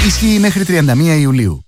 Ισχύει μέχρι 31 Ιουλίου.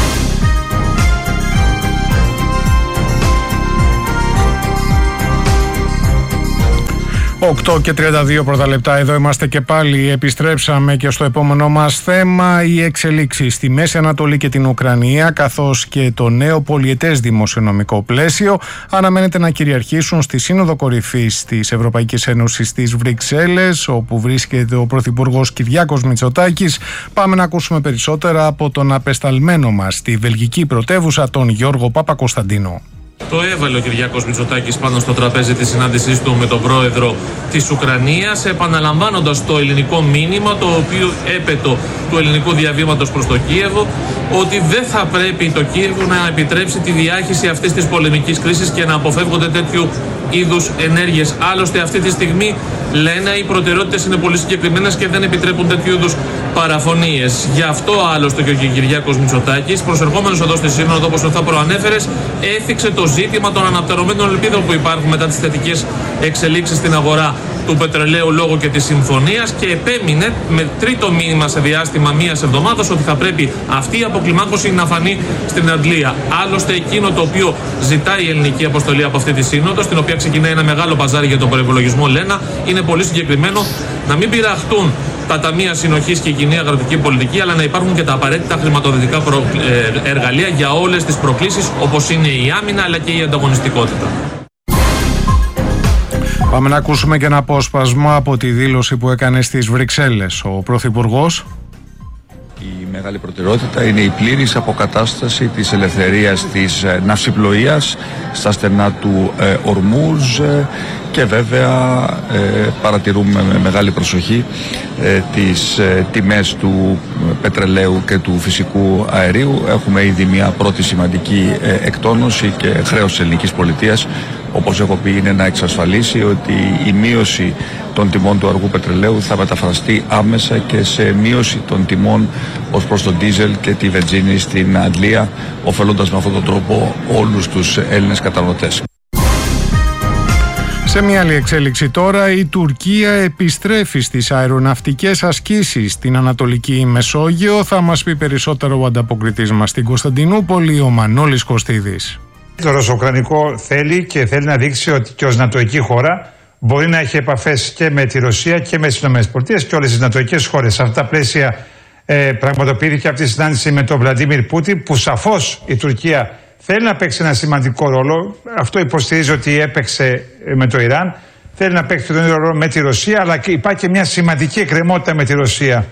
8:32 πρώτα λεπτά, εδώ είμαστε και πάλι. Επιστρέψαμε και στο επόμενό μας θέμα, οι εξελίξεις στη Μέση Ανατολή και την Ουκρανία, καθώς και το νέο πολιετές δημοσιονομικό πλαίσιο αναμένεται να κυριαρχήσουν στη Σύνοδο Κορυφής της Ευρωπαϊκής Ένωσης στις Βρυξέλλες, όπου βρίσκεται ο Πρωθυπουργός Κυριάκος Μητσοτάκης. Πάμε να ακούσουμε περισσότερα από τον απεσταλμένο μας στη βελγική πρωτεύουσα, τον Γιώργο Παπακοσταντίνο. Το έβαλε ο Κυριάκος Μητσοτάκης πάνω στο τραπέζι της συνάντησής του με τον πρόεδρο της Ουκρανίας, επαναλαμβάνοντας το ελληνικό μήνυμα, το οποίο έπετο του ελληνικού διαβήματος προς το Κίεβο, ότι δεν θα πρέπει το Κίεβο να επιτρέψει τη διάχυση αυτής της πολεμικής κρίσης και να αποφεύγονται τέτοιου είδους ενέργειες. Άλλωστε, αυτή τη στιγμή λένε οι προτεραιότητες είναι πολύ συγκεκριμένες και δεν επιτρέπουν τέτοιου είδους παραφωνίες. Γι' αυτό άλλωστε και ο Κυριάκος Μητσοτάκης, προσερχόμενος εδώ στη Σύνοδο, όπως θα προανέφερες, έθιξε το ζήτημα των αναπτερωμένων ελπίδων που υπάρχουν μετά τις θετικές εξελίξεις στην αγορά του πετρελαίου λόγω και της συμφωνίας, και επέμεινε με τρίτο μήνυμα σε διάστημα μίας εβδομάδας ότι θα πρέπει αυτή η αποκλιμάκωση να φανεί στην Αντλία. Άλλωστε, εκείνο το οποίο ζητάει η ελληνική αποστολή από αυτή τη σύνοδο, στην οποία ξεκινάει ένα μεγάλο παζάρι για τον προϋπολογισμό, λένε, είναι πολύ συγκεκριμένο: να μην πειραχτούν τα ταμεία συνοχής και η κοινή αγροτική πολιτική, αλλά να υπάρχουν και τα απαραίτητα χρηματοδοτικά εργαλεία για όλες τις προκλήσεις, όπως είναι η άμυνα αλλά και η ανταγωνιστικότητα. Πάμε να ακούσουμε και ένα απόσπασμα από τη δήλωση που έκανε στις Βρυξέλλες ο Πρωθυπουργός. Η μεγάλη προτεραιότητα είναι η πλήρης αποκατάσταση της ελευθερίας της ναυσιπλοείας στα στενά του Ορμούζ, και βέβαια παρατηρούμε με μεγάλη προσοχή τις τιμές του πετρελαίου και του φυσικού αερίου. Έχουμε ήδη μια πρώτη σημαντική εκτόνωση και χρέος της ελληνικής πολιτείας, όπως έχω πει, είναι να εξασφαλίσει ότι η μείωση των τιμών του αργού πετρελαίου θα μεταφραστεί άμεσα και σε μείωση των τιμών ως προς τον ντίζελ και τη βενζίνη στην Αντλία, ωφελώντας με αυτόν τον τρόπο όλους τους Έλληνες καταναλωτές. Σε μια άλλη εξέλιξη τώρα, η Τουρκία επιστρέφει στις αεροναυτικές ασκήσεις στην Ανατολική Μεσόγειο. Θα μας πει περισσότερο ο ανταποκριτής μας στην Κωνσταντινούπολη, ο Μανώλης Κωστίδης. Το ρωσοκρανικό θέλει να δείξει ότι και ως νατοική χώρα μπορεί να έχει επαφές και με τη Ρωσία και με τις ΗΠΑ και όλες τις νατοικές χώρες. Σε αυτά τα πλαίσια πραγματοποιήθηκε αυτή η συνάντηση με τον Βλαντίμιρ Πούτιν, που σαφώς η Τουρκία θέλει να παίξει ένα σημαντικό ρόλο. Αυτό υποστηρίζει ότι έπαιξε με το Ιράν. Θέλει να παίξει τον ίδιο ρόλο με τη Ρωσία, αλλά υπάρχει και μια σημαντική εκκρεμότητα με τη Ρωσία.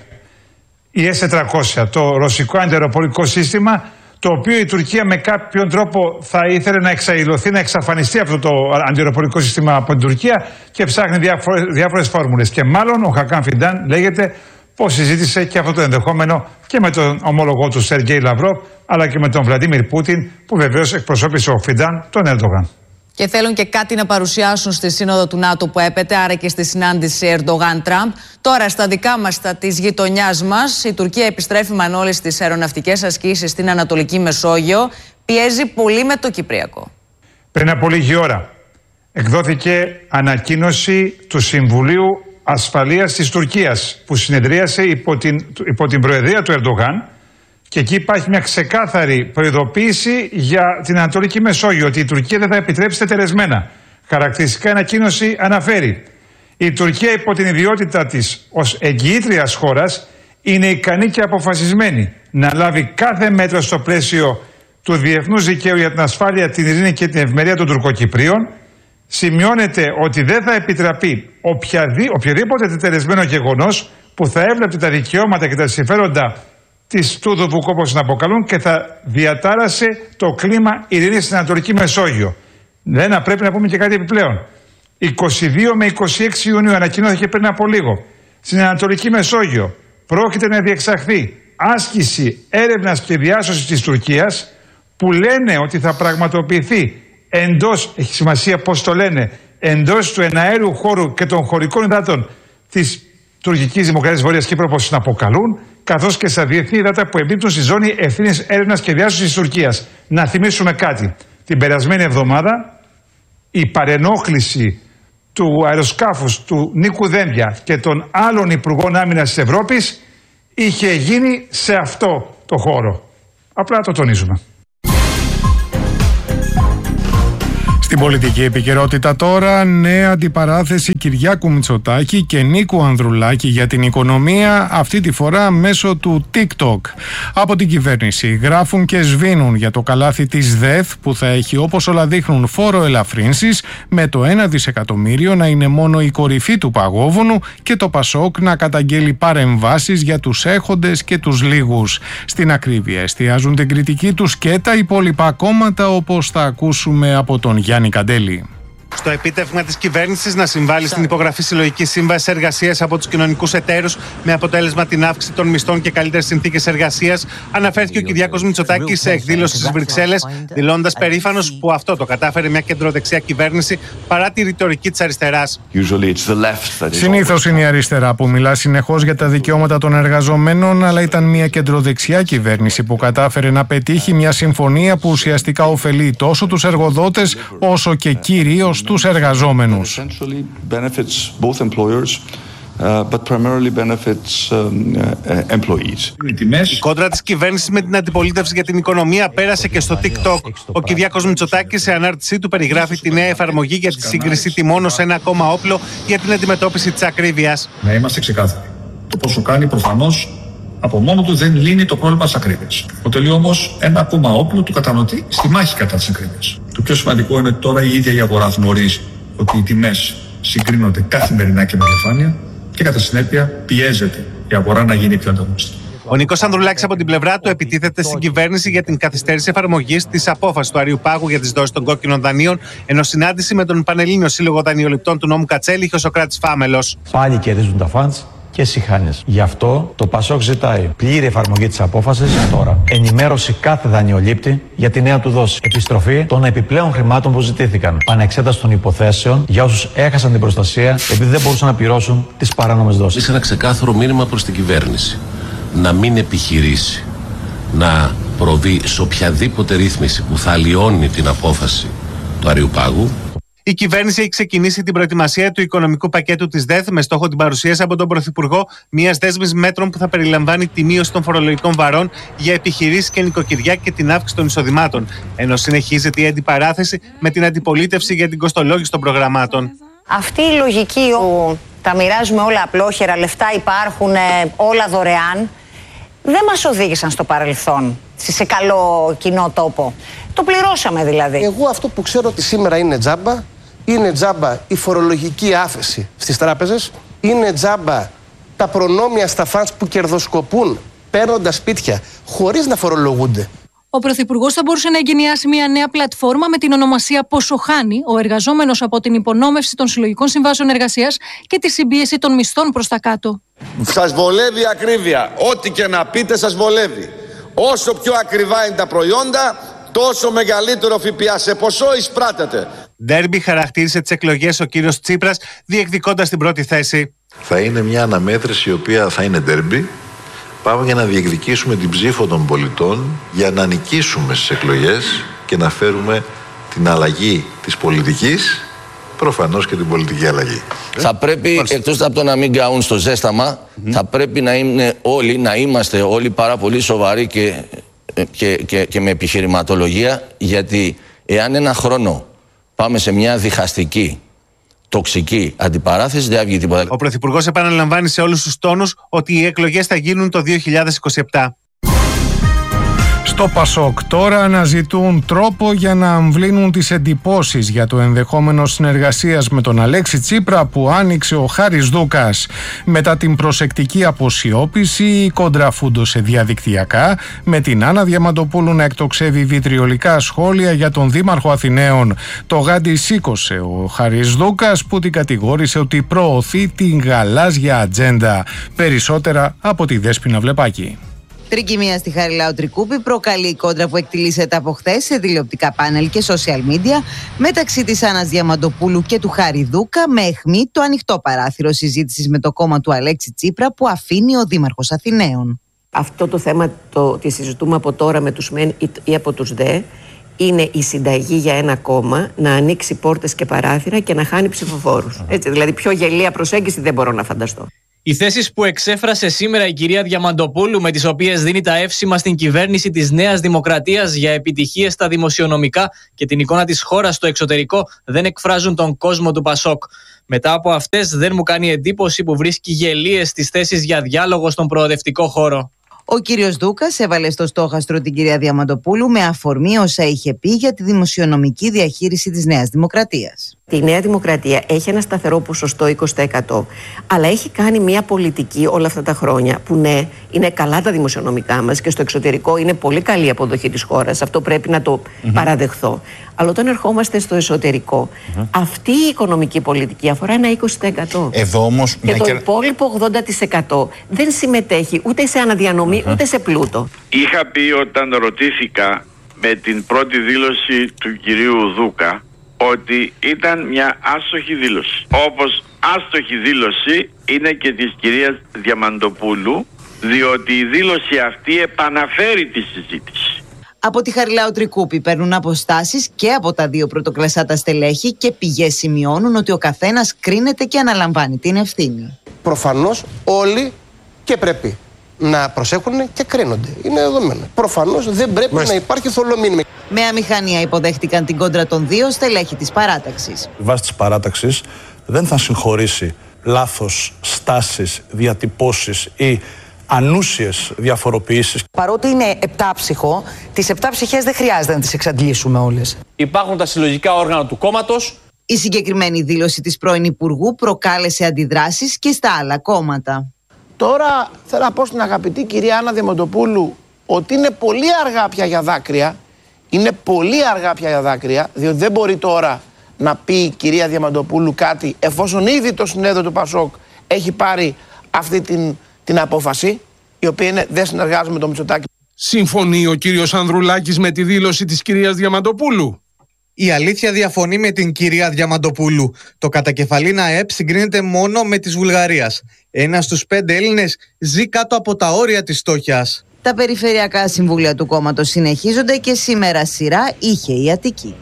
Η S-400, το ρωσικό αντιαεροπορικό σύστημα, το οποίο η Τουρκία με κάποιον τρόπο θα ήθελε να εξαϊλωθεί, να εξαφανιστεί αυτό το αντιαεροπορικό σύστημα από την Τουρκία, και ψάχνει διάφορες φόρμουλες. Και μάλλον ο Χακάν Φιντάν λέγεται πως συζήτησε και αυτό το ενδεχόμενο και με τον ομόλογό του Σεργέη Λαυρόβ, αλλά και με τον Βλαντίμιρ Πούτιν, που βεβαίως εκπροσώπησε ο Φιντάν τον Ερντογάν. Και θέλουν και κάτι να παρουσιάσουν στη Σύνοδο του ΝΑΤΟ που έπεται, άρα και στη συνάντηση Ερντογάν-Τραμπ. Τώρα, στα δικά μας, τα της γειτονιάς μας, η Τουρκία επιστρέφει, Μανώλη, στις αεροναυτικές ασκήσεις στην Ανατολική Μεσόγειο. Πιέζει πολύ με το Κυπριακό. Πριν από λίγη ώρα εκδόθηκε ανακοίνωση του Συμβουλίου Ασφαλείας της Τουρκίας, που συνεδρίασε υπό την προεδρία του Ερντογάν, και εκεί υπάρχει μια ξεκάθαρη προειδοποίηση για την Ανατολική Μεσόγειο, ότι η Τουρκία δεν θα επιτρέψει τετελεσμένα. Χαρακτηριστικά η ανακοίνωση αναφέρει: η Τουρκία, υπό την ιδιότητά της ως εγγυήτριας χώρας, είναι ικανή και αποφασισμένη να λάβει κάθε μέτρο στο πλαίσιο του διεθνούς δικαίου για την ασφάλεια, την ειρήνη και την ευημερία των Τουρκοκυπρίων. Σημειώνεται ότι δεν θα επιτραπεί οποιοδήποτε τετελεσμένο γεγονός που θα έβλεπτε τα δικαιώματα και τα συμφέροντα της Τούδοβουκ, όπως την αποκαλούν, και θα διατάρασε το κλίμα ειρήνης στην Ανατολική Μεσόγειο. Δεν πρέπει να πούμε και κάτι επιπλέον. 22 με 26 Ιουνίου ανακοινώθηκε πριν από λίγο. Στην Ανατολική Μεσόγειο πρόκειται να διεξαχθεί άσκηση έρευνας και διάσωσης της Τουρκίας, που λένε ότι θα πραγματοποιηθεί εντός, έχει σημασία πώς το λένε, εντός του εναέριου χώρου και των χωρικών υδάτων της Τουρκικής Δημοκρατίας Βορείας Κύπρου, όπως την αποκαλούν, καθώς και στα διεθνή υδάτα που εμπίπτουν στη ζώνη ευθύνης έρευνας και διάσωσης της Τουρκίας. Να θυμίσουμε κάτι. Την περασμένη εβδομάδα η παρενόχληση του αεροσκάφους του Νίκου Δένδια και των άλλων υπουργών άμυνας της Ευρώπης είχε γίνει σε αυτό το χώρο. Απλά το τονίζουμε. Στην πολιτική επικαιρότητα τώρα, νέα αντιπαράθεση Κυριάκου Μητσοτάκη και Νίκου Ανδρουλάκη για την οικονομία, αυτή τη φορά μέσω του TikTok. Από την κυβέρνηση γράφουν και σβήνουν για το καλάθι της ΔΕΘ που θα έχει, όπως όλα δείχνουν, φόρο ελαφρύνσης, με το 1 δισεκατομμύριο να είναι μόνο η κορυφή του παγόβουνου και το Πασόκ να καταγγέλει παρεμβάσεις για τους έχοντες και τους λίγους. Στην ακρίβεια εστιάζουν την κριτική τους και τα υπόλοιπα κόμματα, όπως θα ακούσουμε από τον Γιάννη Καντέλη. Στο επίτευγμα της κυβέρνησης να συμβάλλει στην υπογραφή συλλογικής σύμβασης εργασίας από τους κοινωνικούς εταίρους με αποτέλεσμα την αύξηση των μισθών και καλύτερες συνθήκες εργασίας, αναφέρθηκε ο Κυριάκος Μητσοτάκης σε εκδήλωση στις Βρυξέλλες, δηλώνοντας περήφανος που αυτό το κατάφερε μια κεντροδεξιά κυβέρνηση παρά τη ρητορική της αριστεράς. Συνήθως είναι η αριστερά που μιλά συνεχώς για τα δικαιώματα των εργαζομένων, αλλά ήταν μια κεντροδεξιά κυβέρνηση που κατάφερε να πετύχει μια συμφωνία που ουσιαστικά ωφελεί τόσο τους εργοδότες όσο και κυρίως τους εργαζόμενους. Η κόντρα της κυβέρνησης με την αντιπολίτευση για την οικονομία πέρασε και στο TikTok. Ο Κυριάκος Μητσοτάκης σε ανάρτησή του περιγράφει τη νέα εφαρμογή για τη σύγκριση τιμών ως ένα ακόμα όπλο για την αντιμετώπιση της ακρίβειας. Να είμαστε ξεκάθαροι. Το πόσο κάνει προφανώς από μόνο του δεν λύνει το πρόβλημα της ακρίβειας. Αποτελεί όμως ένα ακόμα όπλο του καταναλωτή στη μάχη κατά της ακρίβειας. Το πιο σημαντικό είναι ότι τώρα η ίδια η αγορά γνωρίζει ότι οι τιμές συγκρίνονται καθημερινά και με διαφάνεια και κατά συνέπεια πιέζεται η αγορά να γίνει πιο ανταγωνιστική. Ο Νίκος Ανδρουλάκης από την πλευρά του επιτίθεται στην κυβέρνηση για την καθυστέρηση εφαρμογής της απόφασης του Αριουπάγου για τις δόσεις των κόκκινων δανείων, ενώ συνάντηση με τον Πανελλήνιο Σύλλογο Δανειοληπτών του νόμου Κατσέλη είχε ο Σωκράτης Φάμελος. Πάλι κερδίζουν τα φαντς και εσύ χάνεις. Γι' αυτό το Πασόκ ζητάει πλήρη εφαρμογή της απόφασης τώρα. Ενημέρωση κάθε δανειολήπτη για τη νέα του δόση. Επιστροφή των επιπλέον χρημάτων που ζητήθηκαν. Πανεξέταση των υποθέσεων για όσους έχασαν την προστασία επειδή δεν μπορούσαν να πληρώσουν τις παράνομες δόσεις. Είσαι ένα ξεκάθαρο μήνυμα προς την κυβέρνηση. Να μην επιχειρήσει να προβεί σε οποιαδήποτε ρύθμιση που θα αλλοιώνει την απόφαση του Αριουπάγου. Η κυβέρνηση έχει ξεκινήσει την προετοιμασία του οικονομικού πακέτου της ΔΕΘ με στόχο την παρουσίαση από τον Πρωθυπουργό μιας δέσμης μέτρων που θα περιλαμβάνει τη μείωση των φορολογικών βαρών για επιχειρήσεις και νοικοκυριά και την αύξηση των εισοδημάτων. Ενώ συνεχίζεται η αντιπαράθεση με την αντιπολίτευση για την κοστολόγηση των προγραμμάτων. Αυτή η λογική που τα μοιράζουμε όλα απλόχερα, λεφτά υπάρχουν, όλα δωρεάν, δεν μας οδήγησαν στο παρελθόν σε καλό κοινό τόπο. Το πληρώσαμε δηλαδή. Εγώ αυτό που ξέρω ότι σήμερα είναι τζάμπα, είναι τζάμπα η φορολογική άφεση στις τράπεζες, είναι τζάμπα τα προνόμια στα φαντς που κερδοσκοπούν παίρνοντας σπίτια χωρίς να φορολογούνται. Ο Πρωθυπουργός θα μπορούσε να εγκαινιάσει μια νέα πλατφόρμα με την ονομασία «Πόσο χάνει ο εργαζόμενος από την υπονόμευση των συλλογικών συμβάσεων εργασίας και τη συμπίεση των μισθών προς τα κάτω». Σας βολεύει η ακρίβεια. Ό,τι και να πείτε σας βολεύει. Όσο πιο ακριβά είναι τα προϊόντα, τόσο μεγαλύτερο ΦΠΑ σε ποσό εισπράτεται. Ντέρμπι χαρακτήρισε τις εκλογές ο κύριος Τσίπρας, διεκδικώντας την πρώτη θέση. Θα είναι μια αναμέτρηση η οποία θα είναι ντέρμπι. Πάμε για να διεκδικήσουμε την ψήφο των πολιτών, για να νικήσουμε στις εκλογές και να φέρουμε την αλλαγή της πολιτικής, προφανώς και την πολιτική αλλαγή. Θα πρέπει, εκτός από το να μην καούν στο ζέσταμα, θα πρέπει να είμαστε όλοι πάρα πολύ σοβαροί και με επιχειρηματολογία, γιατί εάν ένα χρόνο πάμε σε μια διχαστική, τοξική αντιπαράθεση, δεν βγει τίποτα. Ο Πρωθυπουργός επαναλαμβάνει σε όλους τους τόνους ότι οι εκλογές θα γίνουν το 2027. Στο Πασόκ τώρα αναζητούν τρόπο για να αμβλύνουν τις εντυπώσεις για το ενδεχόμενο συνεργασίας με τον Αλέξη Τσίπρα που άνοιξε ο Χάρης Δούκας. Μετά την προσεκτική αποσιώπηση, η κόντρα φούντωσε διαδικτυακά, με την Άννα Διαμαντοπούλου να εκτοξεύει βιτριολικά σχόλια για τον Δήμαρχο Αθηναίων. Το γάντι σήκωσε ο Χάρης Δούκας που την κατηγόρησε ότι προωθεί την γαλάζια ατζέντα. Περισσότερα από τη Δέσποινα Βλεπάκη. Τρικυμία στη Χαριλάου Τρικούπη προκαλεί η κόντρα που εκτιλήσεται από χθες σε τηλεοπτικά πάνελ και social media μεταξύ της Άννας Διαμαντοπούλου και του Χάρη Δούκα, με αιχμή το ανοιχτό παράθυρο συζήτησης με το κόμμα του Αλέξη Τσίπρα που αφήνει ο Δήμαρχος Αθηναίων. Αυτό το θέμα το ότι συζητούμε από τώρα με τους ΜΕΝ ή από τους ΔΕ είναι η συνταγή για ένα κόμμα να ανοίξει πόρτες και παράθυρα και να χάνει ψηφοφόρους. Έτσι, δηλαδή πιο γελία προσέγγιση δεν μπορώ να φανταστώ. Οι θέσεις που εξέφρασε σήμερα η κυρία Διαμαντοπούλου, με τις οποίες δίνει τα εύσημα στην κυβέρνηση της Νέας Δημοκρατίας για επιτυχίες στα δημοσιονομικά και την εικόνα της χώρας στο εξωτερικό, δεν εκφράζουν τον κόσμο του Πασόκ. Μετά από αυτές, δεν μου κάνει εντύπωση που βρίσκει γελίες στις θέσεις για διάλογο στον προοδευτικό χώρο. Ο κύριος Δούκας έβαλε στο στόχαστρο την κυρία Διαμαντοπούλου με αφορμή όσα είχε πει για τη δημοσιονομική διαχείριση της Νέας Δημοκρατίας. Η Νέα Δημοκρατία έχει ένα σταθερό ποσοστό 20%, αλλά έχει κάνει μια πολιτική όλα αυτά τα χρόνια που ναι, είναι καλά τα δημοσιονομικά μας και στο εξωτερικό είναι πολύ καλή η αποδοχή της χώρας. Αυτό πρέπει να το παραδεχθώ. Αλλά όταν ερχόμαστε στο εσωτερικό, αυτή η οικονομική πολιτική αφορά ένα 20%. Εδώ όμως, και το υπόλοιπο 80% δεν συμμετέχει ούτε σε αναδιανομή ούτε σε πλούτο. Είχα πει όταν ρωτήθηκα με την πρώτη δήλωση του κυρίου Δούκα ότι ήταν μια άστοχη δήλωση. Όπως άστοχη δήλωση είναι και της κυρίας Διαμαντοπούλου, διότι η δήλωση αυτή επαναφέρει τη συζήτηση. Από τη Χαριλάου Τρικούπη παίρνουν αποστάσεις και από τα δύο πρωτοκλασσάτα στελέχη και πηγές σημειώνουν ότι ο καθένας κρίνεται και αναλαμβάνει την ευθύνη. Προφανώς όλοι και πρέπει να προσέχουν και κρίνονται. Είναι δεδομένο. Προφανώς δεν πρέπει να υπάρχει θολομήνυμα. Με αμηχανία υποδέχτηκαν την κόντρα των δύο στελέχη της παράταξης. Η βάση της παράταξης δεν θα συγχωρήσει λάθος στάσεις, διατυπώσεις ή ανούσιες διαφοροποιήσεις. Παρότι είναι επτάψυχο, τις 7 ψυχές δεν χρειάζεται να τις εξαντλήσουμε όλες. Υπάρχουν τα συλλογικά όργανα του κόμματος. Η συγκεκριμένη δήλωση της πρώην Υπουργού προκάλεσε αντιδράσεις και στα άλλα κόμματα. Τώρα θέλω να πω στην αγαπητή κυρία Άννα Διαμαντοπούλου ότι είναι πολύ αργά πια για δάκρυα. Είναι πολύ αργά πια για δάκρυα, διότι δεν μπορεί τώρα να πει η κυρία Διαμαντοπούλου κάτι εφόσον ήδη το συνέδριο του Πασόκ έχει πάρει αυτή την απόφαση, η οποία είναι δεν συνεργάζομαι με τον Μητσοτάκη. Συμφωνεί ο κύριος Ανδρουλάκης με τη δήλωση της κυρίας Διαμαντοπούλου? Η αλήθεια διαφωνεί με την κυρία Διαμαντοπούλου. Το κατακεφαλήν ΑΕΠ συγκρίνεται μόνο με της Βουλγαρίας. 1 στους 5 Έλληνες ζει κάτω από τα όρια της φτώχειας. Τα περιφερειακά συμβούλια του κόμματος συνεχίζονται και σήμερα σειρά είχε η Αττική.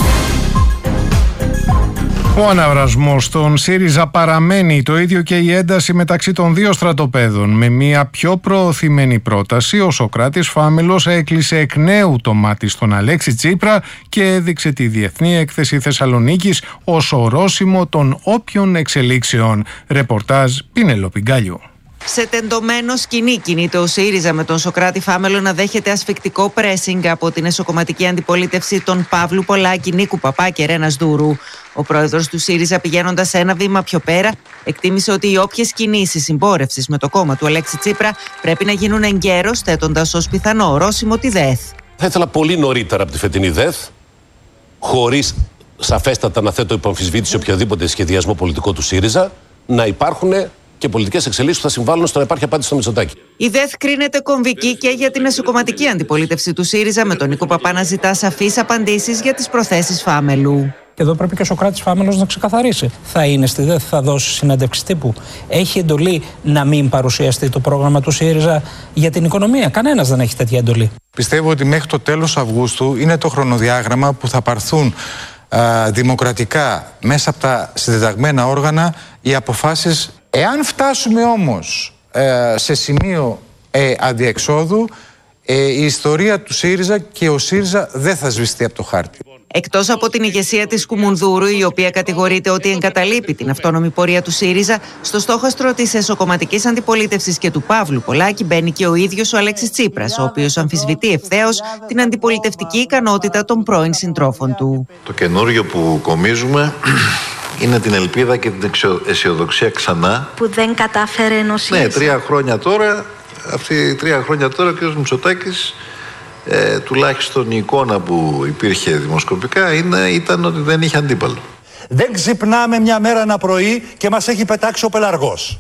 Ο αναβρασμός στον ΣΥΡΙΖΑ παραμένει, το ίδιο και η ένταση μεταξύ των δύο στρατοπέδων. Με μια πιο προωθημένη πρόταση, ο Σωκράτης Φάμελος έκλεισε εκ νέου το μάτι στον Αλέξη Τσίπρα και έδειξε τη Διεθνή Έκθεση Θεσσαλονίκης ως ορόσημο των όποιων εξελίξεων. Ρεπορτάζ Πινελόπη Γκάλιου. Σε τεντωμένο σκηνή κινείται ο ΣΥΡΙΖΑ με τον Σωκράτη Φάμελο να δέχεται ασφικτικό πρέσινγκ από την εσωκομματική αντιπολίτευση των Παύλου Πολάκη, Νίκου Παπά και Ρένας Δούρου. Ο πρόεδρος του ΣΥΡΙΖΑ, πηγαίνοντας ένα βήμα πιο πέρα, εκτίμησε ότι οι όποιες κινήσεις συμπόρευσης με το κόμμα του Αλέξη Τσίπρα πρέπει να γίνουν εγκαίρως, θέτοντας ως πιθανό ορόσημο τη ΔΕΘ. Θα ήθελα πολύ νωρίτερα από τη φετινή ΔΕΘ, χωρίς σαφέστατα να θέτω υπό αμφισβήτηση οποιοδήποτε σχεδιασμό πολιτικό του ΣΥΡΙΖΑ, να υπάρχουν και πολιτικές εξελίξεις που θα συμβάλλουν στο να υπάρχει απάντηση στο Μητσοτάκη. Η ΔΕΘ κρίνεται κομβική και για την εσωκομματική αντιπολίτευση του ΣΥΡΙΖΑ, με τον Νίκο Παπά να ζητά σαφείς απαντήσεις για τις προθέσεις Φάμελου. Και εδώ πρέπει και ο Σωκράτης Φάμελος να ξεκαθαρίσει. Θα είναι στη ΔΕΘ, θα δώσει συνέντευξη τύπου. Έχει εντολή να μην παρουσιαστεί το πρόγραμμα του ΣΥΡΙΖΑ για την οικονομία? Κανένας δεν έχει τέτοια εντολή. Πιστεύω ότι μέχρι το τέλος Αυγούστου είναι το χρονοδιάγραμμα που θα πάρθουν δημοκρατικά μέσα από τα συντεταγμένα όργανα οι αποφάσεις. Εάν φτάσουμε όμως σε σημείο αντιεξόδου, η ιστορία του ΣΥΡΙΖΑ και ο ΣΥΡΙΖΑ δεν θα σβηστεί από το χάρτη. Εκτός από την ηγεσία της Κουμουνδούρου, η οποία κατηγορείται ότι εγκαταλείπει την αυτόνομη πορεία του ΣΥΡΙΖΑ, στο στόχαστρο της εσωκομματικής αντιπολίτευσης και του Παύλου Πολάκη μπαίνει και ο ίδιος ο Αλέξης Τσίπρας, ο οποίος αμφισβητεί ευθέως την αντιπολιτευτική ικανότητα των πρώην συντρόφων του. Το καινούριο που κομίζουμε είναι την ελπίδα και την αισιοδοξία ξανά. Που δεν κατάφερε ο ΣΥΡΙΖΑ. Ναι, 3 χρόνια τώρα, αυτοί 3 χρόνια τώρα ο κ. Μητσοτάκης, τουλάχιστον η εικόνα που υπήρχε δημοσκοπικά ήταν ότι δεν είχε αντίπαλο. Δεν ξυπνάμε μια μέρα ένα πρωί και μας έχει πετάξει ο πελαργός.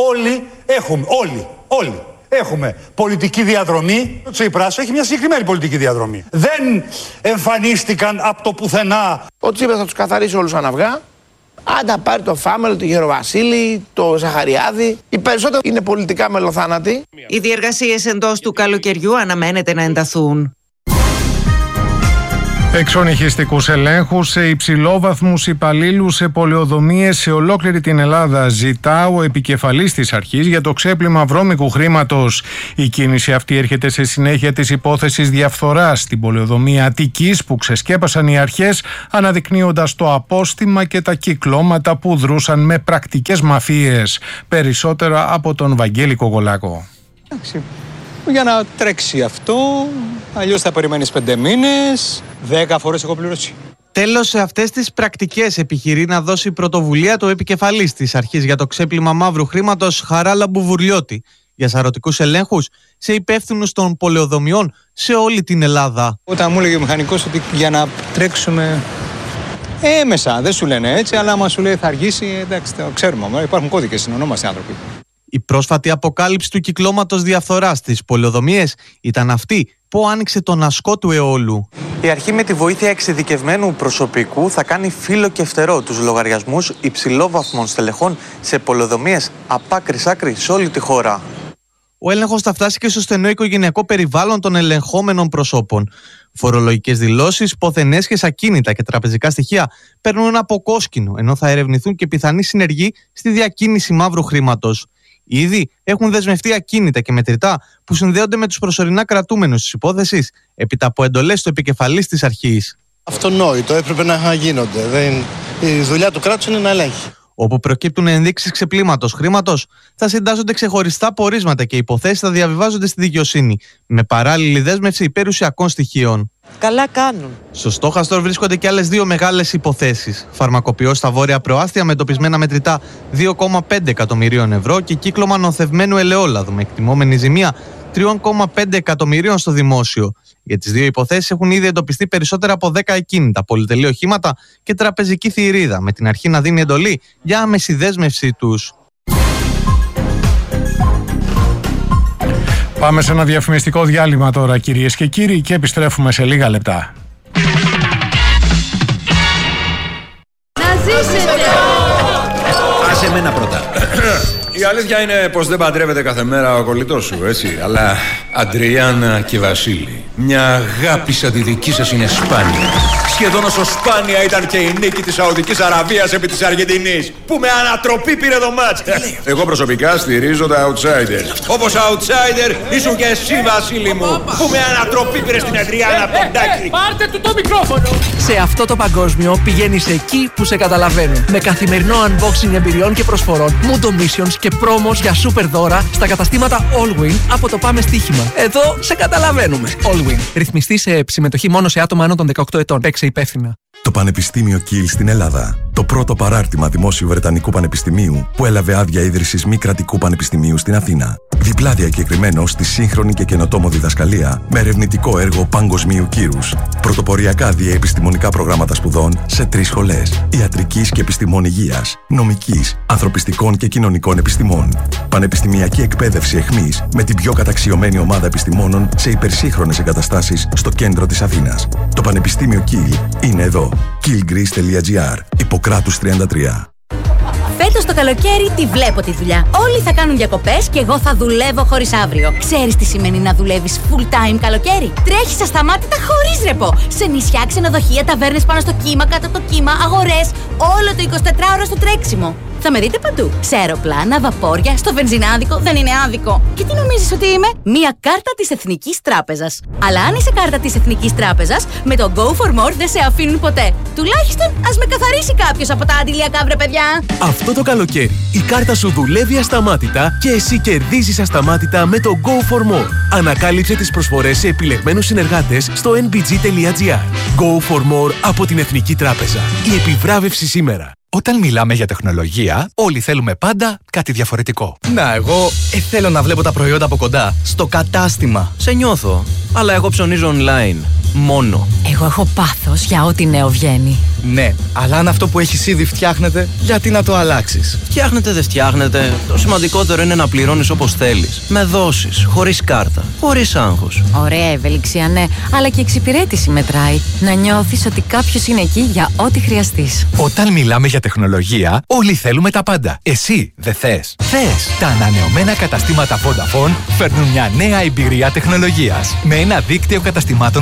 Όλοι έχουμε πολιτική διαδρομή. Ο Τσίπρας έχει μια συγκεκριμένη πολιτική διαδρομή. Δεν εμφανίστηκαν από το πουθενά. Ο Τσίπρας θα τους καθαρίσει όλους σαν αυγά. Αν τα πάρει το Φάμελο, το Γεροβασίλη, το Ζαχαριάδη. Οι περισσότεροι είναι πολιτικά μελοθάνατοι. Οι διεργασίες εντός του καλοκαιριού αναμένεται να ενταθούν. Εξονυχιστικούς ελέγχους σε υψηλόβαθμους υπαλλήλους σε πολεοδομίες σε ολόκληρη την Ελλάδα ζητά ο επικεφαλής της αρχής για το ξέπλυμα βρώμικου χρήματος. Η κίνηση αυτή έρχεται σε συνέχεια της υπόθεσης διαφθοράς στην πολεοδομία Αττικής που ξεσκέπασαν οι αρχές, αναδεικνύοντας το απόστημα και τα κυκλώματα που δρούσαν με πρακτικές μαφίες. Περισσότερα από τον Βαγγέλη Κογολάκο. Για να τρέξει αυτό, αλλιώς θα περιμένεις 5 μήνες, 10 φορές έχω πληρώσει. Τέλος, σε αυτές τις πρακτικές επιχειρεί να δώσει πρωτοβουλία το επικεφαλής της αρχής για το ξέπλυμα μαύρου χρήματος, Χαράλα Μπουβουρλιώτη, για σαρωτικούς ελέγχους σε υπεύθυνους των πολεοδομιών σε όλη την Ελλάδα. Όταν μου έλεγε ο μηχανικός ότι για να τρέξουμε έμεσα, δεν σου λένε έτσι, αλλά άμα σου λέει θα αργήσει, εντάξει, το ξέρουμε, υπάρχουν κώδικες, συνονόμαστε άνθρωποι. Η πρόσφατη αποκάλυψη του κυκλώματος διαφθοράς στις πολεοδομίες ήταν αυτή που άνοιξε τον ασκό του αιώλου. Η αρχή με τη βοήθεια εξειδικευμένου προσωπικού θα κάνει φύλλο και φτερό τους λογαριασμούς υψηλόβαθμων στελεχών σε πολεοδομίες απ' άκρη σ' άκρη σε όλη τη χώρα. Ο έλεγχος θα φτάσει και στο στενό οικογενειακό περιβάλλον των ελεγχόμενων προσώπων. Φορολογικές δηλώσεις, ποθενέσχες ακίνητα και τραπεζικά στοιχεία παίρνουν από κόσκινο, ενώ θα ερευνηθούν και πιθανοί συνεργοί στη διακίνηση μαύρου χρήματος. Ήδη έχουν δεσμευτεί ακίνητα και μετρητά που συνδέονται με τους προσωρινά κρατούμενους της υπόθεσης, έπειτα από εντολές του επικεφαλής της αρχής. Αυτονόητο, έπρεπε να γίνονται. Η δουλειά του κράτους είναι να ελέγχει. Όπου προκύπτουν ενδείξεις ξεπλήματος χρήματος, θα συντάσσονται ξεχωριστά πορίσματα και οι υποθέσεις θα διαβιβάζονται στη δικαιοσύνη, με παράλληλη δέσμευση περιουσιακών στοιχείων. Καλά κάνουν. Στο στόχαστρο βρίσκονται και άλλες 2 μεγάλες υποθέσεις. Φαρμακοποιός στα βόρεια προάστια με εντοπισμένα μετρητά 2,5 εκατομμυρίων ευρώ και κύκλωμα νοθευμένου ελαιόλαδου με εκτιμόμενη ζημία 3,5 εκατομμυρίων στο δημόσιο. Για τις 2 υποθέσεις έχουν ήδη εντοπιστεί περισσότερα από 10 ακίνητα, πολυτελή οχήματα και τραπεζική θηρίδα, με την αρχή να δίνει εντολή για άμεση δέσμευσή τους. Πάμε σε ένα διαφημιστικό διάλειμμα τώρα, κυρίες και κύριοι, και επιστρέφουμε σε λίγα λεπτά. Να ζήσετε! Άσε μένα πρώτα. Η αλήθεια είναι πως δεν παντρεύεται κάθε μέρα ο κολλητός σου, έτσι. Αλλά Αντριάννα και Βασίλη, μια αγάπη σαν τη δική σας είναι σπάνια. Σχεδόν όσο σπάνια ήταν και η νίκη της Σαουδικής Αραβίας επί της Αργεντινής, που με ανατροπή πήρε το μάτς. Εγώ προσωπικά στηρίζω τα outsider. Όπως outsider ήσουν και εσύ, Βασίλη μου, που με ανατροπή πήρε στην Αντριάννα Ποντάκη. Πάρτε του το μικρόφωνο! Σε αυτό το παγκόσμιο πηγαίνεις εκεί που σε καταλαβαίνουν. Με καθημερινό unboxing εμπειριών και προσφορών, Mundo Missions και πρόμος για super δώρα στα καταστήματα Allwin από το Πάμε Στοίχημα. Εδώ σε καταλαβαίνουμε. Allwin. Ρυθμιστή σε συμμετοχή μόνο σε άτομα άνω των 18 ετών. Παίξε υπεύθυνα. Το Πανεπιστήμιο Kiel στην Ελλάδα. Το πρώτο παράρτημα Δημόσιου Βρετανικού Πανεπιστημίου που έλαβε άδεια ίδρυσης μη κρατικού πανεπιστημίου στην Αθήνα. Διπλά διακεκριμένο στη σύγχρονη και καινοτόμο διδασκαλία με ερευνητικό έργο παγκοσμίου κύρους. Πρωτοποριακά διαεπιστημονικά προγράμματα σπουδών σε 3 σχολές. Ιατρικής και επιστημών υγείας, νομικής, ανθρωπιστικών και κοινωνικών επιστημών. Πανεπιστημιακή εκπαίδευση εχμής με την πιο καταξιωμένη ομάδα επιστημόνων σε υπερσύγχρονες εγκαταστάσεις στο κέντρο της Αθήνας. Το Πανεπιστήμιο Kiel είναι εδώ. kielgreece.gr. Ιπποκράτους 33. Φέτος το καλοκαίρι τη βλέπω τη δουλειά. Όλοι θα κάνουν διακοπές και εγώ θα δουλεύω χωρίς αύριο. Ξέρεις τι σημαίνει να δουλεύεις full time καλοκαίρι? Τρέχεις ασταμάτητα χωρίς ρεπό. Σε νησιά, ξενοδοχεία, ταβέρνες πάνω στο κύμα, κάτω από το κύμα, αγορές. Όλο το 24ωρο στο τρέξιμο. Θα με δείτε παντού. Σε αεροπλάνα, βαπόρια, στο βενζινάδικο. Δεν είναι άδικο. Και τι νομίζεις ότι είμαι? Μία κάρτα της Εθνικής Τράπεζας. Αλλά αν είσαι κάρτα της Εθνικής Τράπεζας, με το Go for More δεν σε αφήνουν ποτέ. Τουλάχιστον ας με καθαρίσει κάποιος από τα αντιλιακά, βρε παιδιά. Αυτό το καλοκαίρι η κάρτα σου δουλεύει ασταμάτητα και εσύ κερδίζεις ασταμάτητα με το Go for More. Ανακάλυψε τις προσφορές σε επιλεγμένους συνεργάτες στο nbg.gr. Go for More από την Εθνική Τράπεζα. Η επιβράβευση σήμερα. Όταν μιλάμε για τεχνολογία, όλοι θέλουμε πάντα κάτι διαφορετικό. Να, εγώ θέλω να βλέπω τα προϊόντα από κοντά, στο κατάστημα. Σε νιώθω, αλλά εγώ ψωνίζω online. Μόνο. Εγώ έχω πάθος για ό,τι νέο βγαίνει. Ναι, αλλά αν αυτό που έχεις ήδη φτιάχνεται, γιατί να το αλλάξεις? Φτιάχνεται, δεν φτιάχνεται. Το σημαντικότερο είναι να πληρώνεις όπως θέλεις. Με δόσεις, χωρίς κάρτα, χωρίς άγχος. Ωραία ευελιξία, ναι, αλλά και εξυπηρέτηση μετράει. Να νιώθεις ότι κάποιος είναι εκεί για ό,τι χρειαστείς. Όταν μιλάμε για τεχνολογία, όλοι θέλουμε τα πάντα. Εσύ δεν θες? Θες. Τα ανανεωμένα καταστήματα Vodafone φέρνουν μια νέα εμπειρία τεχνολογίας. Με ένα δίκτυο καταστημάτων που εξελίσσεται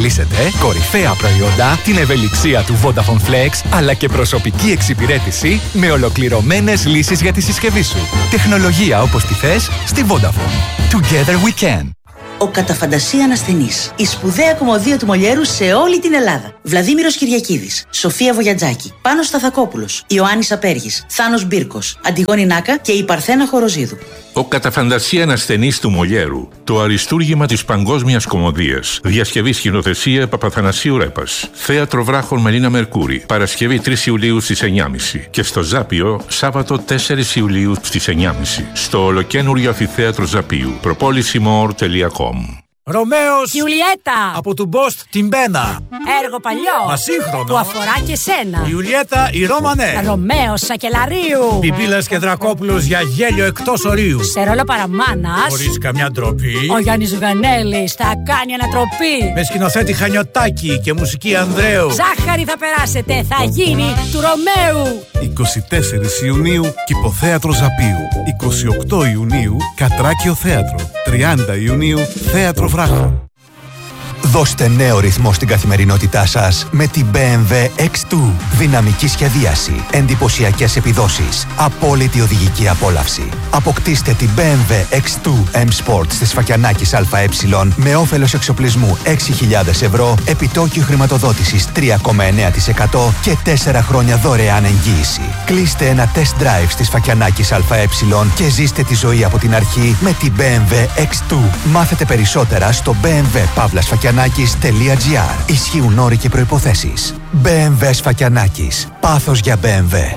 εξελίσσετε κορυφαία προϊόντα, την ευελιξία του Vodafone Flex, αλλά και προσωπική εξυπηρέτηση με ολοκληρωμένες λύσεις για τη συσκευή σου. Τεχνολογία όπως τη θες στη Vodafone. Together we can. Ο κατά φαντασία ανασθενής. Η σπουδαία κομμωδία του Μολιέρου σε όλη την Ελλάδα. Βλαδίμηρος Κυριακίδης, Σοφία Βογιατζάκη, Πάνος Σταθακόπουλος, Ιωάννης Απέργης, Θάνος Μπίρκος, Αντιγόνη Νάκα και η Παρθένα Χοροζίδου. Ο κατά φαντασία ανασθενής του Μολιέρου. Το αριστούργημα της παγκόσμιας κομμωδίας. Διασκευή σκηνοθεσία Παπαθανασίου Ρέπας. Θέατρο Βράχων Μελίνα Μερκούρη. Παρασκευή 3 Ιουλίου στις 9.30. Και στο Ζάπιο Σάββατο 4 Ιουλίου στις 9.30. Στο ολοκένουργιο αμφιθέατρο Ζαπίου. Προπόλησιμor.com. Ρωμαίος Ιουλιέτα από του Μπόστ την Πένα. Έργο παλιό Ασύγχρονο που αφορά και σένα. Ιουλιέτα η Ρώμανε. Ρωμαίος Σακελαρίου. Πιπίλας και Δρακόπουλος για γέλιο εκτός ορίου. Σε ρόλο παραμάνας. Χωρίς καμιά ντροπή. Ο Γιάννης Ζουγανέλης θα κάνει ανατροπή. Με σκηνοθέτη Χανιωτάκη και μουσική Ανδρέου. Ζάχαρη θα περάσετε, θα γίνει του Ρωμαίου. 24 Ιουνίου Κηποθέατρο Ζαπίου. 28 Ιουνίου Κατράκιο Θέατρο. 30 Ιουνίου Θέατρο Βράχων. Δώστε νέο ρυθμό στην καθημερινότητά σας με την BMW X2. Δυναμική σχεδίαση, εντυπωσιακές επιδόσεις, απόλυτη οδηγική απόλαυση. Αποκτήστε την BMW X2 M Sport στη Σφακιανάκης ΑΕ με όφελος εξοπλισμού 6.000 ευρώ, επιτόκιο χρηματοδότησης 3,9% και 4 χρόνια δωρεάν εγγύηση. Κλείστε ένα test drive στη Σφακιανάκης ΑΕ και ζήστε τη ζωή από την αρχή με την BMW X2. Μάθετε περισσότερα στο bmw-sfakianakis.gr. Ισχύουν όροι και προϋποθέσεις. BMW Σφακιανάκης. Πάθος για BMW.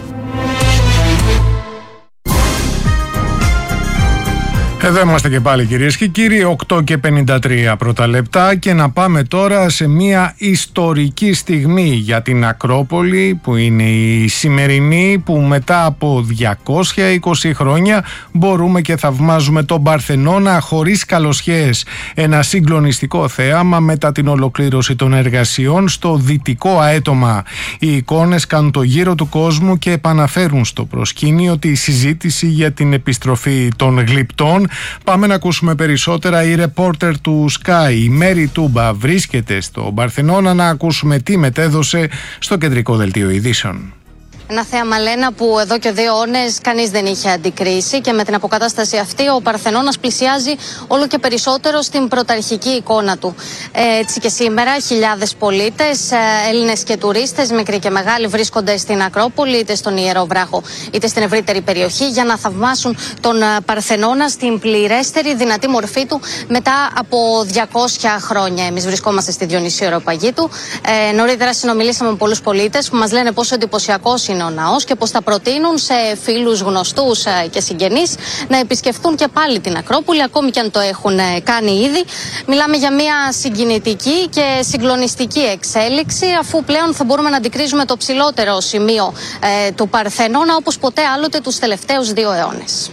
Εδώ είμαστε και πάλι κυρίες και κύριοι, 8 και 53 πρώτα λεπτά και να πάμε τώρα σε μια ιστορική στιγμή για την Ακρόπολη που είναι η σημερινή, που μετά από 220 χρόνια μπορούμε και θαυμάζουμε τον Παρθενώνα χωρίς καλοσχέες. Ένα συγκλονιστικό θέαμα μετά την ολοκλήρωση των εργασιών στο δυτικό αέτομα. Οι εικόνες κάνουν το γύρο του κόσμου και επαναφέρουν στο προσκήνιο τη συζήτηση για την επιστροφή των γλυπτών. Πάμε να ακούσουμε περισσότερα. Η ρεπόρτερ του Sky, η Μέρη Τούμπα, βρίσκεται στο Παρθενώνα να ακούσουμε τι μετέδωσε στο κεντρικό δελτίο ειδήσεων. Ένα θέαμα, Λένα, που εδώ και 2 αιώνες κανείς δεν είχε αντικρίσει και με την αποκατάσταση αυτή ο Παρθενώνας πλησιάζει όλο και περισσότερο στην πρωταρχική εικόνα του. Έτσι και σήμερα χιλιάδες πολίτες, Έλληνες και τουρίστες, μικροί και μεγάλοι, βρίσκονται στην Ακρόπολη, είτε στον Ιερό Βράχο είτε στην ευρύτερη περιοχή, για να θαυμάσουν τον Παρθενώνα στην πληρέστερη δυνατή μορφή του μετά από 200 χρόνια. Εμείς βρισκόμαστε στη Διονυσίου Αεροπαγήτου. Νωρίτερα συνομιλήσαμε με πολλούς πολίτες που μας λένε πόσο εντυπωσιακός είναι ο ναός και πως θα προτείνουν σε φίλους, γνωστούς και συγγενείς να επισκεφθούν και πάλι την Ακρόπολη, ακόμη και αν το έχουν κάνει ήδη. Μιλάμε για μια συγκινητική και συγκλονιστική εξέλιξη, αφού πλέον θα μπορούμε να αντικρίζουμε το ψηλότερο σημείο του Παρθενώνα όπως ποτέ άλλοτε τους τελευταίους 2 αιώνες.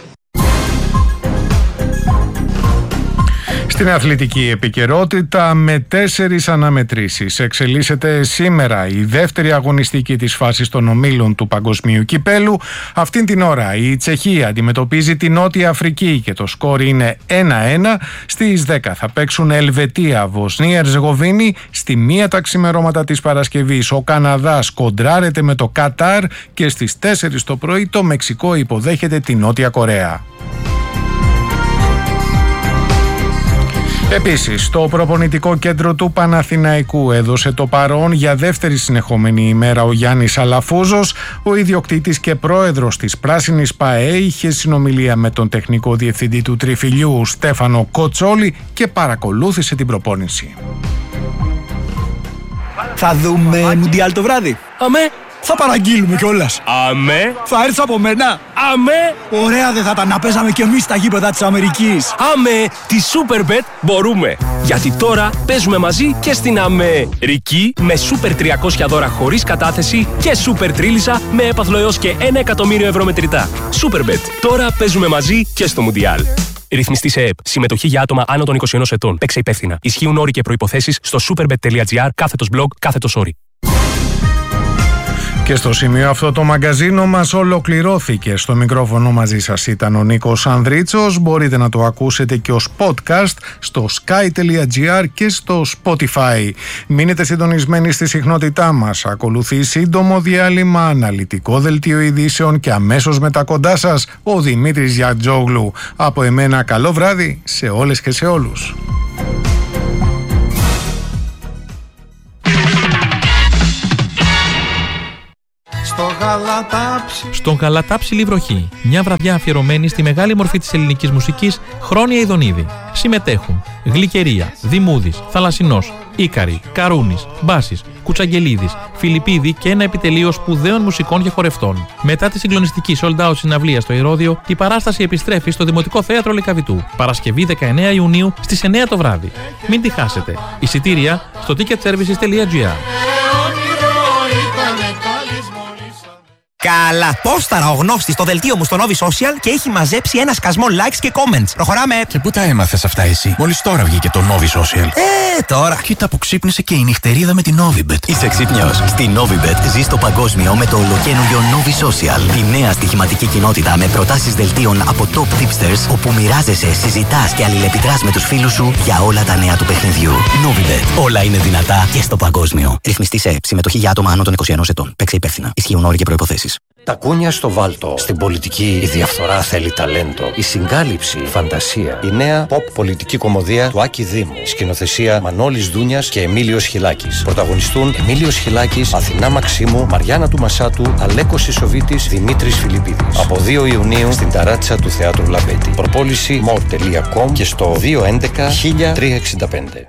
Στην αθλητική επικαιρότητα, με 4 αναμετρήσεις εξελίσσεται σήμερα η δεύτερη αγωνιστική της φάσης των ομίλων του Παγκοσμίου Κυπέλου. Αυτήν την ώρα η Τσεχία αντιμετωπίζει τη Νότια Αφρική και το σκορ είναι 1-1. Στις 10 θα παίξουν Ελβετία, Βοσνία, Ερζεγοβίνη. Στη 1 τα ξημερώματα της Παρασκευής ο Καναδάς κοντράρεται με το Κατάρ και στις 4 το πρωί το Μεξικό υποδέχεται τη Νότια Κορέα. Επίσης, το προπονητικό κέντρο του Παναθηναϊκού έδωσε το παρόν για δεύτερη συνεχόμενη ημέρα ο Γιάννης Αλαφούζος. Ο ιδιοκτήτης και πρόεδρος της Πράσινης ΠΑΕ είχε συνομιλία με τον τεχνικό διευθυντή του Τριφυλιού Στέφανο Κοτσόλη και παρακολούθησε την προπόνηση. Θα δούμε Μουντιάλ το βράδυ. Αμέ. Θα παραγγείλουμε κιόλας. Αμέ. Θα έρθεις από μένα. Αμέ. Ωραία δεν θα τα να παίζαμε κι εμείς στα γήπεδα της Αμερικής. Αμέ. Τη Superbet μπορούμε. Γιατί τώρα παίζουμε μαζί και στην Αμερική με Super 300 δώρα χωρίς κατάθεση και Super Τρίλισσα με έπαθλο έως και 1 εκατομμύριο ευρώ μετρητά. Superbet. Τώρα παίζουμε μαζί και στο Μουντιάλ. Ρυθμιστή σε ΕΕΠ. Συμμετοχή για άτομα άνω των 21 ετών. Παίξε υπεύθυνα. Ισχύουν όροι και προϋποθέσεις στο superbet.gr/blog/όροι. Και στο σημείο αυτό το μαγκαζίνο μας ολοκληρώθηκε. Στο μικρόφωνο μαζί σας ήταν ο Νίκος Ανδρίτσος. Μπορείτε να το ακούσετε και ως podcast στο sky.gr και στο Spotify. Μείνετε συντονισμένοι στη συχνότητά μας. Ακολουθεί σύντομο διάλειμμα, αναλυτικό δελτίο ειδήσεων και αμέσως μετά κοντά σας ο Δημήτρης Γιατζόγλου. Από εμένα καλό βράδυ σε όλες και σε όλους. Στον Γαλατάψιλη βροχή, μια βραδιά αφιερωμένη στη μεγάλη μορφή της ελληνικής μουσικής Χρόνια Ιδονίδη. Συμμετέχουν Γλυκερία, Δημούδης, Θαλασσινός, Ίκαρη, Καρούνης, Μπάσης, Κουτσαγγελίδης, Φιλιππίδη και ένα επιτελείο σπουδαίων μουσικών και χορευτών. Μετά τη συγκλονιστική sold out συναυλία στο Ηρώδειο, η παράσταση επιστρέφει στο Δημοτικό Θέατρο Λυκαβητού. Παρασκευή 19 Ιουνίου στις 9 το βράδυ. Μην τη χάσετε. Εισιτήρια στο ticketservices.gr. Καλά, πόσταρα ο γνώστης στο δελτίο μου στο Novi Social και έχει μαζέψει ένα σκασμό likes και comments. Προχωράμε. Και πού τα έμαθες αυτά εσύ? Μόλις τώρα βγήκε το Novi Social. Τώρα. Κοίτα που ξύπνησε και η νυχτερίδα με την Novibet. Είσαι ξύπνιος. Στη Novibet ζεις το παγκόσμιο με το ολοκαίνουργιο Novi Social. Τη νέα στοιχηματική κοινότητα με προτάσεις δελτίων από top tipsters, όπου μοιράζεσαι, συζητάς και αλληλεπιδράς με τους φίλους σου για όλα τα νέα του παιχνιδιού. Novibet. Όλα είναι δυνατά και στο παγκόσμιο. Ρυθμιστή σε συμμετοχή για άτομα άνω των 21 ετών. Παίξε υπεύθυνα. Ισχύουν όροι και προϋποθέσεις. Τα κούνια στο βάλτο. Στην πολιτική η διαφθορά θέλει ταλέντο. Η συγκάλυψη, φαντασία. Η νέα pop πολιτική κομμωδία του Άκη Δήμου. Σκηνοθεσία Μανώλης Δούνιας και Εμίλιος Χιλάκης. Πρωταγωνιστούν Εμίλιος Χιλάκης, Αθηνά Μαξίμου, Μαριάννα του Μασάτου, Αλέκος Ισοβίτης, Δημήτρης Φιλιππίδης. Από 2 Ιουνίου στην ταράτσα του Θεάτρου Λαμπέτη. Προπόληση more.com και στο 211 1365.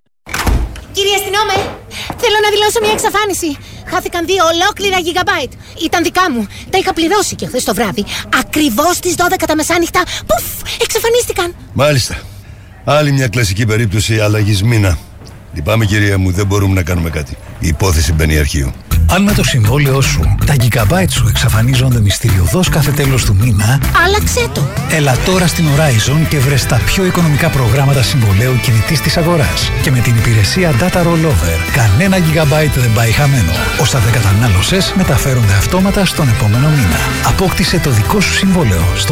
Κύριε αστυνόμε, θέλω να δηλώσω μια εξαφάνιση. Χάθηκαν 2 ολόκληρα gigabyte. Ήταν δικά μου. Τα είχα πληρώσει και χθες το βράδυ. Ακριβώς στις 12 τα μεσάνυχτα. Πουφ! Εξαφανίστηκαν. Μάλιστα. Άλλη μια κλασική περίπτωση αλλαγής μήνα. Λυπάμαι κυρία μου, δεν μπορούμε να κάνουμε κάτι. Η υπόθεση μπαίνει αρχείο. Αν με το συμβόλαιό σου τα gigabyte σου εξαφανίζονται μυστηριωδώς κάθε τέλος του μήνα, άλλαξέ το. Έλα τώρα στην Horizon και βρες τα πιο οικονομικά προγράμματα συμβολαίου κινητής της αγοράς. Και με την υπηρεσία Data Rollover, κανένα gigabyte δεν πάει χαμένο. Όσα δεν κατανάλωσες μεταφέρονται αυτόματα στον επόμενο μήνα. Απόκτησε το δικό σου συμβόλαιο στο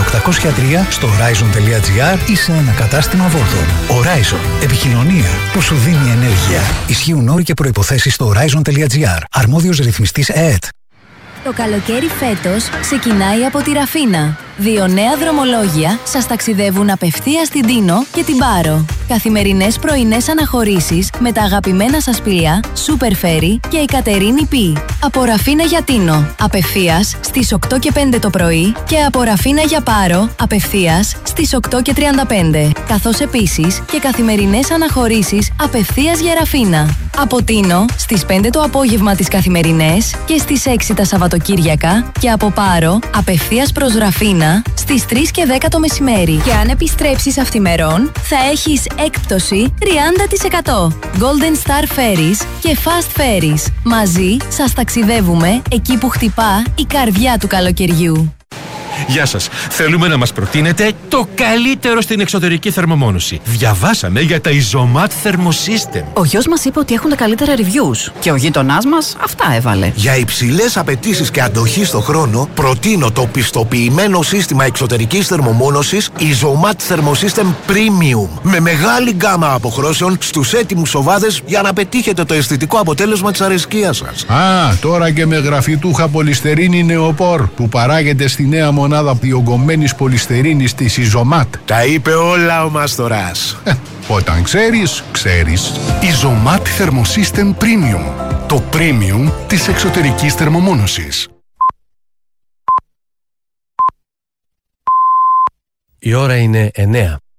13803, στο horizon.gr ή σε ένα κατάστημα Vodafone. Horizon. Επικοινωνία που σου δίνει ενέργεια. Ισχύουν όροι και προϋποθέσεις στο horizon.gr. Αρμόδιος ρυθμιστής ΕΕΤ. Το καλοκαίρι φέτος ξεκινάει από τη Ραφίνα. 2 νέα δρομολόγια σας ταξιδεύουν απευθείας στην Τίνο και την Πάρο. Καθημερινές πρωινές αναχωρήσεις με τα αγαπημένα σας πλοία Super Ferry και η Κατερίνη Π. Από Ραφίνα για Τίνο, απευθείας στις 8 και 5 το πρωί και από Ραφίνα για Πάρο, απευθείας στις 8 και 35. Καθώς επίσης και καθημερινές αναχωρήσεις απευθείας για Ραφίνα. Από Τίνο στις 5 το απόγευμα τις καθημερινές και στις 6 τα Σαββατοκύριακα και από Πάρο απευθείας προς Ραφίνα στις 3 και 10 το μεσημέρι. Και αν επιστρέψεις αυθημερών θα έχεις έκπτωση 30%. Golden Star Ferries και Fast Ferries. Μαζί σας ταξιδεύουμε εκεί που χτυπά η καρδιά του καλοκαιριού. Γεια σας. Θέλουμε να μας προτείνετε το καλύτερο στην εξωτερική θερμομόνωση. Διαβάσαμε για τα Isomat Thermosystem. Ο γιος μας είπε ότι έχουν τα καλύτερα reviews. Και ο γείτονάς μας αυτά έβαλε. Για υψηλές απαιτήσεις και αντοχή στο χρόνο, προτείνω το πιστοποιημένο σύστημα εξωτερικής θερμομόνωσης Isomat Thermosystem Premium. Με μεγάλη γκάμα αποχρώσεων στους έτοιμους σοβάδες για να πετύχετε το αισθητικό αποτέλεσμα της αρεσκίας σας. Τώρα και με γραφιτούχα πολυστερίνη νεοπόρ που παράγεται στη νέα μονάδα διογκωμένης πολυστερίνης της Isomat. Τα είπε όλα ο Μάστορας. Όταν ξέρεις, ξέρεις. Isomat Thermosystem Premium. Το premium της εξωτερικής θερμομόνωσης. Η ώρα είναι 9.